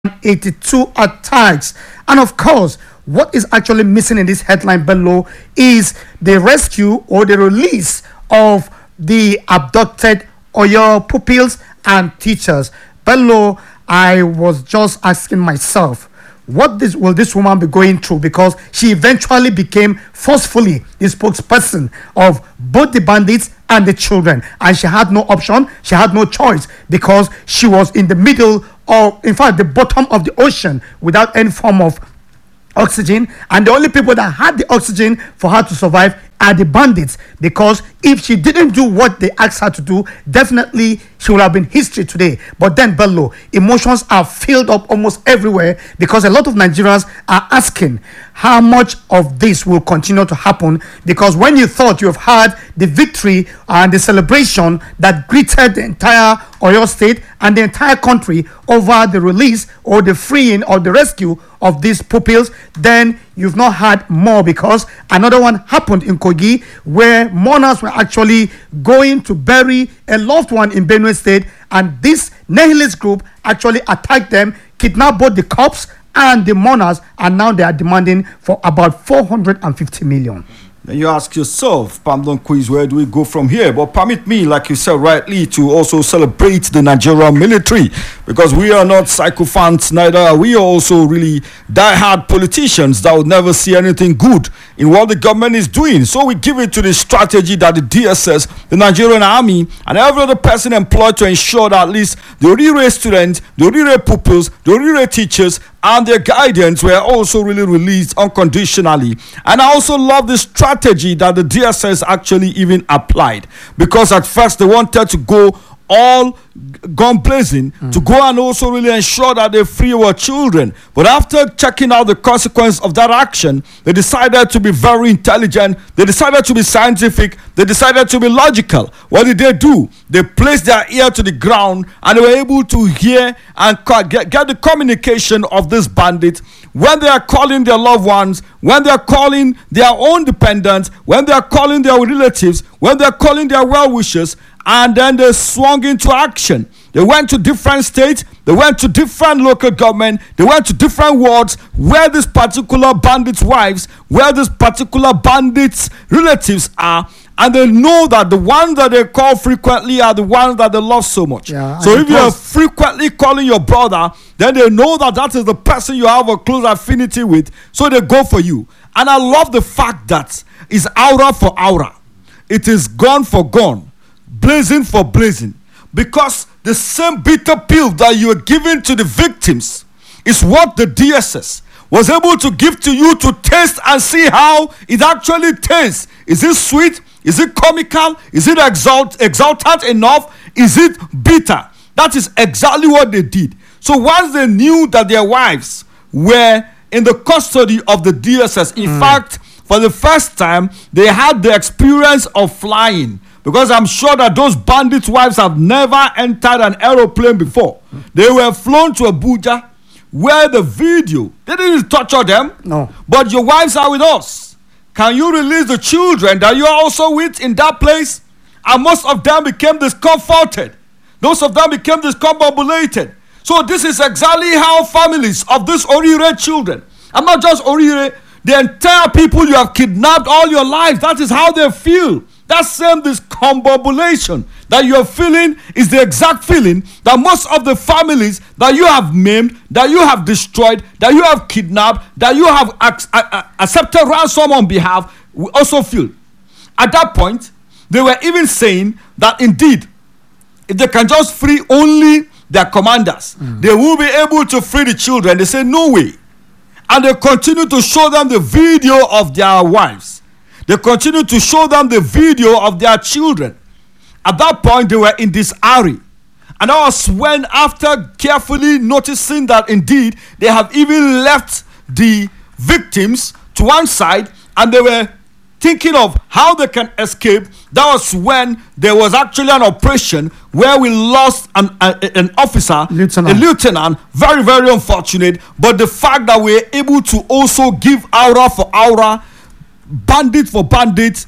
82 attacks. And of course, what is actually missing in this headline below is the rescue or the release of the abducted Oyo pupils and teachers. Below, I was just asking myself, will this woman be going through, because she eventually became forcefully the spokesperson of both the bandits and the children, and she had no option, she had no choice, because she was in the middle of, in fact, the bottom of the ocean without any form of oxygen, and the only people that had the oxygen for her to survive are the bandits, because if she didn't do what they asked her to do, definitely she would have been history today. But then below, emotions are filled up almost everywhere, because a lot of Nigerians are asking how much of this will continue to happen, because when you thought you've had the victory and the celebration that greeted the entire Oyo state and the entire country over the release or the freeing or the rescue of these pupils, then you've not had more, because another one happened in Kogi where mourners were actually going to bury a loved one in Benue State, and this nihilist group actually attacked them, kidnapped both the cops and the mourners, and now they are demanding for about 450 million. Then you ask yourself, Pamlon Quiz, where do we go from here? But permit me, like you said rightly, to also celebrate the Nigerian military, because we are not sycophants, neither are we also really die-hard politicians that would never see anything good in what the government is doing. So we give it to the strategy that the DSS, the Nigerian army, and every other person employed to ensure that at least the Orire students, the Orire pupils, the Orire teachers, and their guidance were also really released unconditionally. And I also love the strategy that the DSS actually even applied, because at first they wanted to go all gone blazing to go and also really ensure that they free our children. But after checking out the consequence of that action, they decided to be very intelligent, they decided to be scientific, they decided to be logical. What did they do? They placed their ear to the ground and they were able to hear and get the communication of this bandit when they are calling their loved ones, when they are calling their own dependents, when they are calling their relatives, when they are calling their well-wishers. And then they swung into action. They went to different states, they went to different local government, they went to different wards where this particular bandits' wives, where this particular bandits' relatives are, and they know that the ones that they call frequently are the ones that they love so much. Yeah, so if you are frequently calling your brother, then they know that that is the person you have a close affinity with, so they go for you. And I love the fact that it's aura for aura. It is gun for gun. Blazing for blazing, because the same bitter pill that you are giving to the victims is what the DSS was able to give to you to taste and see how it actually tastes. Is it sweet? Is it comical? Is it exultant enough? Is it bitter? That is exactly what they did. So once they knew that their wives were in the custody of the DSS, in fact, for the first time, they had the experience of flying. Because I'm sure that those bandits' wives have never entered an aeroplane before. They were flown to Abuja, where the video, they didn't torture them. No. But your wives are with us. Can you release the children that you are also with in that place? And most of them became discomforted. Most of them became discombobulated. So this is exactly how families of these Orire children, and not just Orire, the entire people you have kidnapped all your life, that is how they feel. That same discombobulation that you are feeling is the exact feeling that most of the families that you have maimed, that you have destroyed, that you have kidnapped, that you have accepted ransom on behalf will also feel. At that point, they were even saying that indeed, if they can just free only their commanders, they will be able to free the children. They say no way. And they continue to show them the video of their wives. They continue to show them the video of their children. At that point, they were in this hurry. And that was when, after carefully noticing that indeed they have even left the victims to one side and they were thinking of how they can escape, that was when there was actually an operation where we lost an officer, a lieutenant, very, very unfortunate. But the fact that we were able to also give aura for aura, bandit for bandit,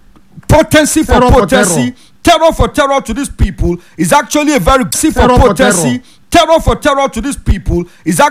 potency for potency, terror for terror to these people is actually a very potency, terror for terror to these people is actually